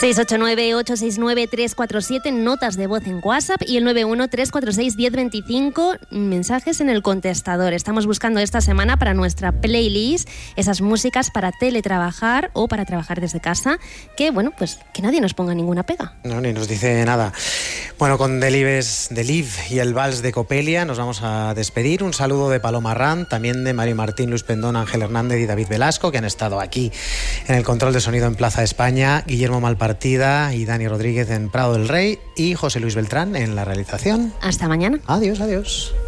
689-869-347, notas de voz en WhatsApp, y el 913461025, mensajes en el contestador. Estamos buscando esta semana para nuestra playlist esas músicas para teletrabajar o para trabajar desde casa, que bueno, pues que nadie nos ponga ninguna pega. No, ni nos dice nada. Bueno, con Delibes de Liv y el Vals de Copelia nos vamos a despedir. Un saludo de Paloma Arranz, también de Mario Martín, Luis Pendón, Ángel Hernández y David Velasco, que han estado aquí en el control de sonido en Plaza España, Guillermo Malpartida y Dani Rodríguez en Prado del Rey y José Luis Beltrán en la realización. Hasta mañana. Adiós, adiós.